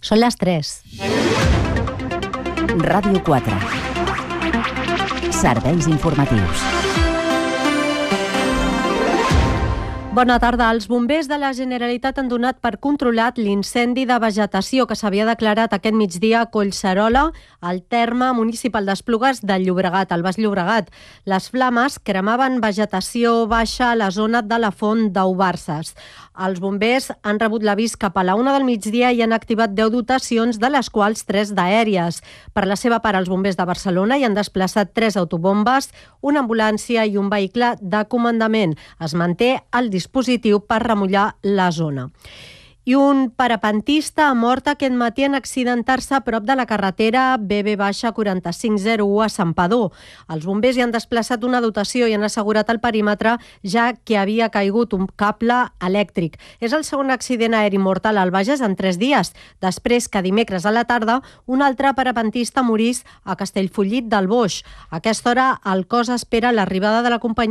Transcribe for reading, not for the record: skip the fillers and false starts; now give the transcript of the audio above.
Són les 3. Ràdio 4. Serveis informatius. Bona tarda. Els bombers de la Generalitat han donat per controlat l'incendi de vegetació que s'havia declarat aquest migdia a Collserola, al terme municipal d'Esplugues del Llobregat, al Baix Llobregat. Les flames cremaven vegetació baixa a la zona de la Font d'Aubarces. Els bombers han rebut l'avís cap a la 1 del migdia i han activat 10 dotacions, de les quals 3 d'aèries. Per la seva part, els bombers de Barcelona hi han desplaçat 3 autobombes, una ambulància i un vehicle de comandament. Es manté el dispositiu per remullar la zona. I un parapentista ha mort aquest matí en accidentar-se a prop de la carretera BB-4501 a Santpedor. Els bombers hi han desplaçat una dotació i han assegurat el perímetre, ja que havia caigut un cable elèctric. És el segon accident aeri mortal al Bages en 3 dies, després que dimecres a la tarda un altre parapentista morís a Castellfollit del Boix. A aquesta hora el cos espera l'arribada de la companyia